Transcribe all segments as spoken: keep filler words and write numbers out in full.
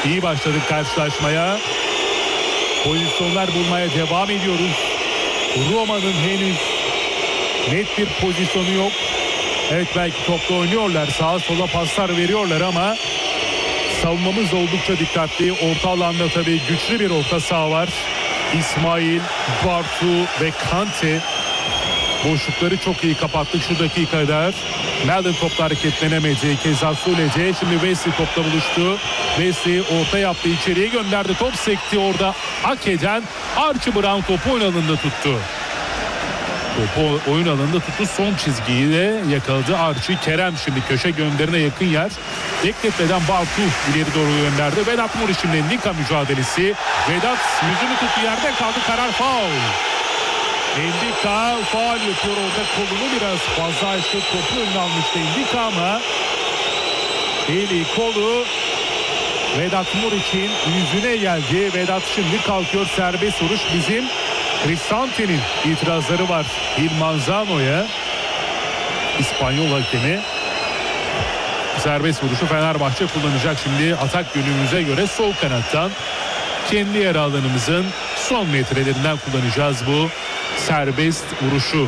İyi başladık karşılaşmaya. Pozisyonlar bulmaya devam ediyoruz. Roma'nın henüz net bir pozisyonu yok. Evet, belki topla oynuyorlar, sağa sola paslar veriyorlar ama savunmamız oldukça dikkatli. Orta alanda tabii güçlü bir orta saha var. İsmail, Bartu ve Kante boşlukları çok iyi kapattık şu dakikada. Melden topla hareketlenemedi. Keza Sulece. Şimdi Wesley topla buluştu. Wesley orta yaptı, içeriye gönderdi. Top sekti orada. Ake'den Archie Brown topu oyun alanında tuttu. Topu oyun alanında tuttu. Son çizgiyi de yakaladı Archie. Kerem şimdi köşe gönderine yakın yer. Bekletmeden Bartu ileri doğru gönderdi. Vedat Muriç şimdi Nika mücadelesi. Vedat yüzünü tuttu, yerde kaldı. Karar faul. Endika faul yapıyor orada, kolunu biraz fazla açtı. Topu önüne almıştı Endika ama eli kolu Vedat Muriç'in yüzüne geldi. Vedat şimdi kalkıyor, serbest vuruş. Bizim Crisante'nin itirazları var Il Manzano'ya. İspanyol hakemi. Serbest vuruşu Fenerbahçe kullanacak şimdi atak yönümüze göre sol kanattan. Kendi yer alanımızın son metrelerinden kullanacağız bu serbest vuruşu.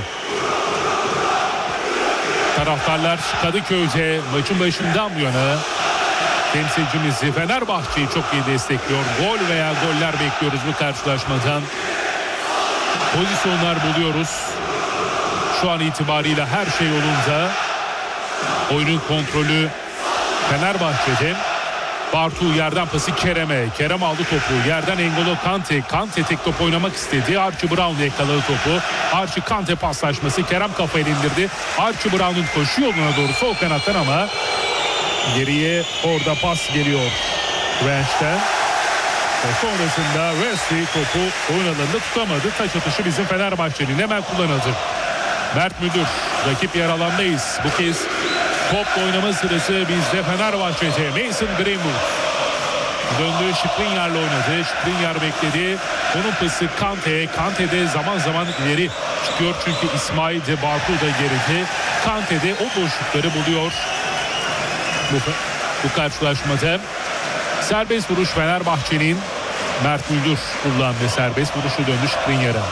Taraftarlar Kadıköy'de maçın başından bu yana temsilcimizi Fenerbahçe'yi çok iyi destekliyor. Gol veya goller bekliyoruz bu karşılaşmadan. Pozisyonlar buluyoruz. Şu an itibariyle her şey yolunda. Oyunun kontrolü Fenerbahçe'de. Bartu yerden pası Kerem'e. Kerem aldı topu. Yerden N'Golo Kante. Kante tek top oynamak istedi. Archie Brown yakaladı topu. Archie Kante paslaşması. Kerem kafayla indirdi. Archie Brown'un koşu yoluna doğru sol kanattan ama geriye orada pas geliyor Ranch'ten. Ve sonrasında Wesley topu oyun alanında tutamadı. Taç atışı bizim Fenerbahçe'nin hemen kullanıldı. Mert Müdür, rakip yer alandayız. Bu kez top oynama sırası bizde Fenerbahçe'de. Mason Greenwood döndü, Skriniar'la oynadı. Skriniar bekledi. Onun pası Kante'ye. Kante de zaman zaman ileri çıkıyor çünkü İsmail de Bartu da geride. Kante de o boşlukları buluyor bu, bu karşılaşmada. Serbest vuruş Fenerbahçe'nin. Mert Müldür kullandı serbest vuruşu, döndü Skriniar'a.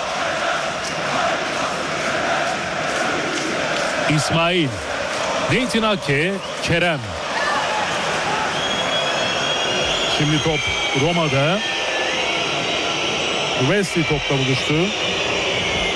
İsmail, Nathan Ake, Kerem. Şimdi top Roma'da. Wesley topla buluştu.